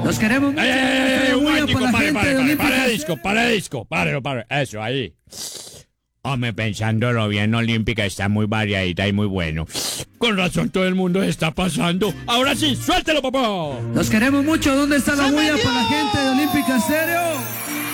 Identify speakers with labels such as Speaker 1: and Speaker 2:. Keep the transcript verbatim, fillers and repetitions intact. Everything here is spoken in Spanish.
Speaker 1: Los queremos mucho.
Speaker 2: ¡Ey, ey, ey! Un
Speaker 1: Bulla
Speaker 2: momentico,
Speaker 1: para la
Speaker 2: pare,
Speaker 1: gente
Speaker 2: pare,
Speaker 1: de
Speaker 2: pare,
Speaker 1: Olímpica
Speaker 2: pare,
Speaker 1: Estéreo.
Speaker 2: disco, pare, disco, pare, pare, eso, ahí. Hombre, pensándolo bien, Olímpica está muy variadita y muy bueno. Con razón todo el mundo se está pasando. Ahora sí, suéltelo, papá.
Speaker 1: Los queremos mucho. ¿Dónde está la
Speaker 3: ¡Se
Speaker 1: bulla
Speaker 3: metió!
Speaker 1: para la gente de Olímpica Estéreo?